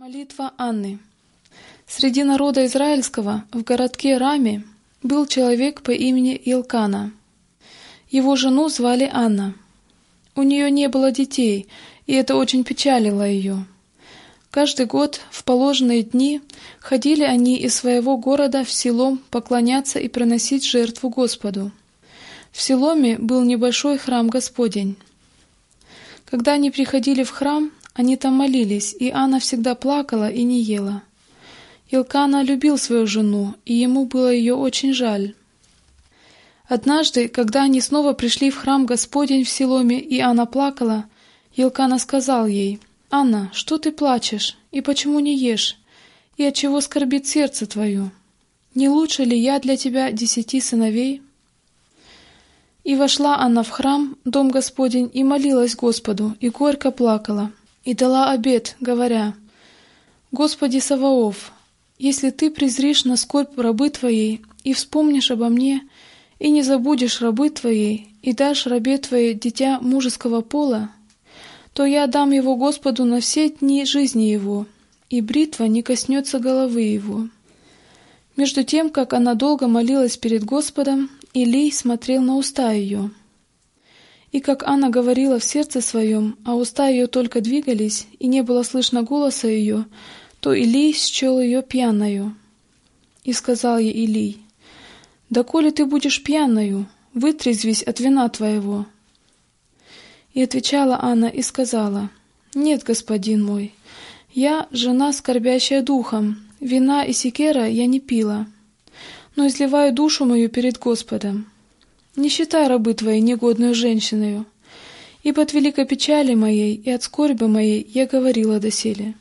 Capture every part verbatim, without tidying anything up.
Молитва Анны. Среди народа израильского в городке Раме был человек по имени Илкана. Его жену звали Анна. У нее не было детей, и это очень печалило ее. Каждый год в положенные дни ходили они из своего города в село поклоняться и приносить жертву Господу. В Силоме был небольшой храм Господень. Когда они приходили в храм, они там молились, и Анна всегда плакала и не ела. Илкана любил свою жену, и ему было ее очень жаль. Однажды, когда они снова пришли в храм Господень в Силоме, и Анна плакала, Илкана сказал ей: «Анна, что ты плачешь, и почему не ешь, и отчего скорбит сердце твое? Не лучше ли я для тебя десяти сыновей?» И вошла Анна в храм, дом Господень, и молилась Господу, и горько плакала, и дала обет, говоря: «Господи Саваоф, если ты презришь на скорбь рабы твоей, и вспомнишь обо мне, и не забудешь рабы твоей, и дашь рабе твоей дитя мужеского пола, то я дам его Господу на все дни жизни его, и бритва не коснется головы его». Между тем, как она долго молилась перед Господом, Илий смотрел на уста ее. И как Анна говорила в сердце своем, а уста ее только двигались, и не было слышно голоса ее, то Илий счел ее пьяною. И сказал ей Илий: «Доколе ты будешь пьяною, вытрезвись от вина твоего». И отвечала Анна и сказала: «Нет, господин мой, я жена, скорбящая духом, вина и секера я не пила, но изливаю душу мою перед Господом. Не считай рабы твоей негодную женщиною, ибо от великой печали моей и от скорби моей я говорила доселе».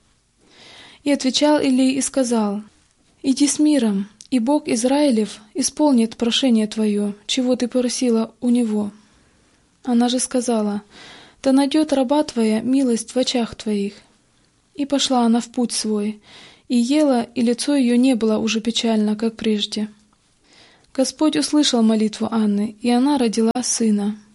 И отвечал Илий и сказал: «Иди с миром, и Бог Израилев исполнит прошение твое, чего ты просила у него». Она же сказала: «Да найдет раба твоя милость в очах твоих». И пошла она в путь свой, и ела, и лицо ее не было уже печально, как прежде. Господь услышал молитву Анны, и она родила сына.